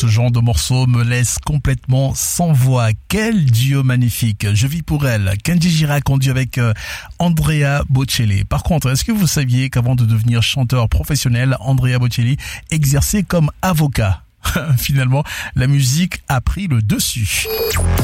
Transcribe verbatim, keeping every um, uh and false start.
ce genre de morceau me laisse complètement sans voix. Quel duo magnifique. Je vis pour elle. Kenji Girac en duo avec euh, Andrea Bocelli. Par contre, est-ce que vous saviez qu'avant de devenir chanteur professionnel, Andrea Bocelli exerçait comme avocat? Finalement, la musique a pris le dessus.